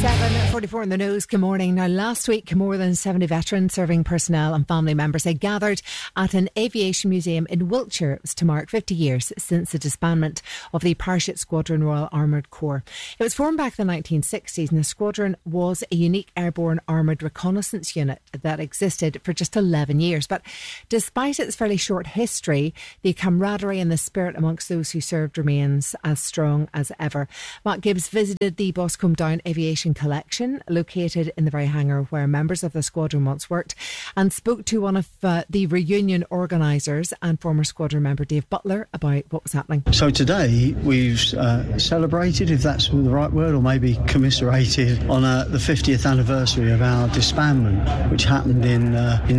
7:44 in the news. Good morning. Now, last week, more than 70 veterans, serving personnel and family members had gathered at an aviation museum in Wiltshire. It was to mark 50 years since the disbandment of the Parachute Squadron Royal Armoured Corps. It was formed back in the 1960s, and the squadron was a unique airborne armoured reconnaissance unit that existed for just 11 years. But despite its fairly short history, the camaraderie and the spirit amongst those who served remains as strong as ever. Mark Gibbs visited the Boscombe Down Aviation Collection, located in the very hangar where members of the squadron once worked, and spoke to one of the reunion organisers and former squadron member Dave Butler about what was happening. So today we've celebrated, if that's the right word, or maybe commiserated on the 50th anniversary of our disbandment, which happened in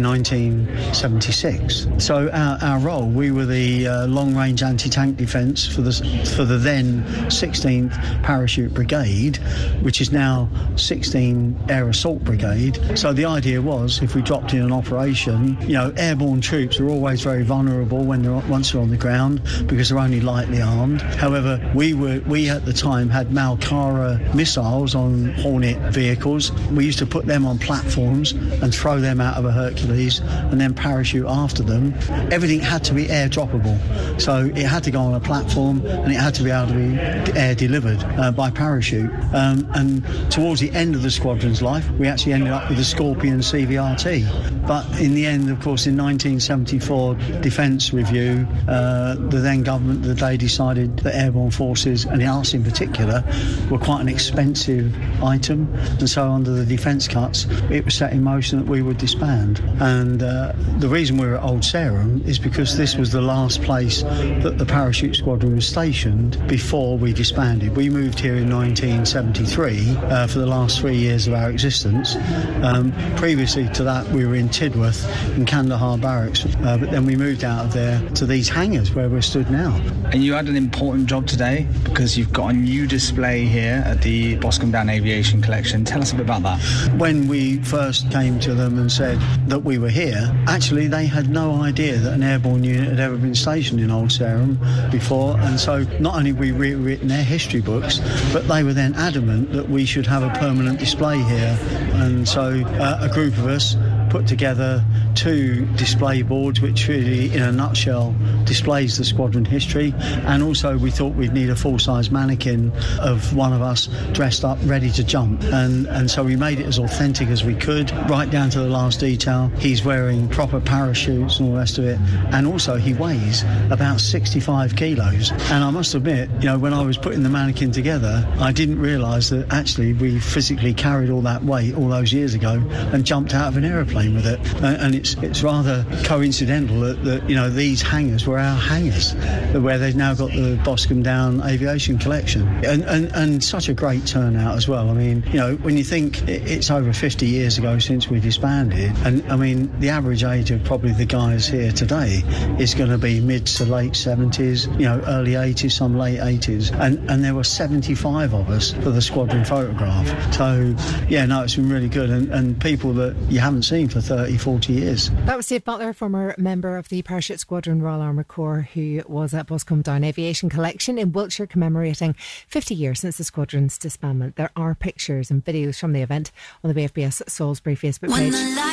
1976. So our role, we were the long-range anti-tank defence for the then 16th Parachute Brigade, which is now 16 Air Assault Brigade. So the idea was, if we dropped in an operation, airborne troops are always very vulnerable once they're on the ground because they're only lightly armed. However, we at the time had Malkara missiles on Hornet vehicles. We used to put them on platforms and throw them out of a Hercules and then parachute after them. Everything had to be air droppable. So it had to go on a platform and it had to be able to be air delivered by parachute. And towards the end of the squadron's life, we actually ended up with the Scorpion CVRT. But in the end, of course, in 1974 Defence Review, the then government of the day decided that airborne forces, and us in particular, were quite an expensive item. And so under the defence cuts, it was set in motion that we would disband. And the reason we're at Old Sarum is because this was the last place that the Parachute Squadron was stationed before we disbanded. We moved here in 1973 for the last 3 years of our existence. Previously to that, we were in Tidworth in Kandahar Barracks, but then we moved out of there to these hangars where we're stood now. And you had an important job today because you've got a new display here at the Boscombe Down Aviation Collection. Tell us a bit about that. When we first came to them and said that we were here, actually they had no idea that an airborne unit had ever been stationed in Old Sarum before, and so not only we rewritten their history books, but they were then adamant that we should have a permanent display here. And so a group of us put together 2 display boards, which really, in a nutshell, displays the squadron history. And also we thought we'd need a full-size mannequin of one of us dressed up, ready to jump. And so we made it as authentic as we could, right down to the last detail. He's wearing proper parachutes and all the rest of it. And also he weighs about 65 kilos. And I must admit, when I was putting the mannequin together, I didn't realise that actually we physically carried all that weight all those years ago and jumped out of an aeroplane with it. And it's rather coincidental that these hangars were our hangars, where they've now got the Boscombe Down Aviation Collection. And such a great turnout as well. I mean, when you think it's over 50 years ago since we disbanded, and I mean, the average age of probably the guys here today is going to be mid to late 70s, early 80s, some late 80s. And there were 75 of us for the squadron photograph. So, it's been really good. And people that you haven't seen for 30, 40 years. That was Dave Butler, former member of the Parachute Squadron Royal Armoured Corps, who was at Boscombe Down Aviation Collection in Wiltshire, commemorating 50 years since the squadron's disbandment. There are pictures and videos from the event on the BFBS Salisbury Facebook page.